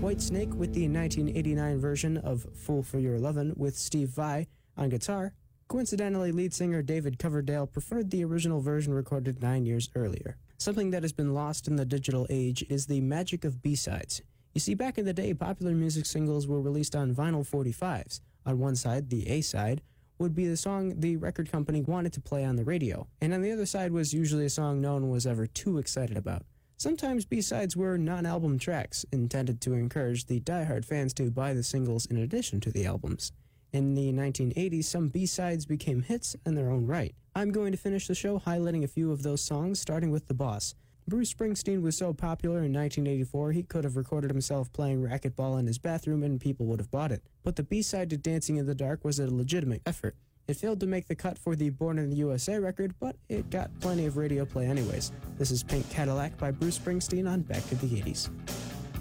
Whitesnake with the 1989 version of Fool for Your Lovin' with Steve Vai on guitar. Coincidentally, lead singer David Coverdale preferred the original version recorded 9 years earlier. Something that has been lost in the digital age is the magic of B-sides. You see, back in the day, popular music singles were released on vinyl 45s. On one side, the A-side, would be the song the record company wanted to play on the radio, and on the other side was usually a song no one was ever too excited about. Sometimes B-sides were non-album tracks, intended to encourage the diehard fans to buy the singles in addition to the albums. In the 1980s, some B-sides became hits in their own right. I'm going to finish the show highlighting a few of those songs, starting with The Boss. Bruce Springsteen was so popular in 1984 he could have recorded himself playing racquetball in his bathroom and people would have bought it. But the B-side to Dancing in the Dark was a legitimate effort. It failed to make the cut for the Born in the USA record, but it got plenty of radio play anyways. This is Pink Cadillac by Bruce Springsteen on Back to the 80s.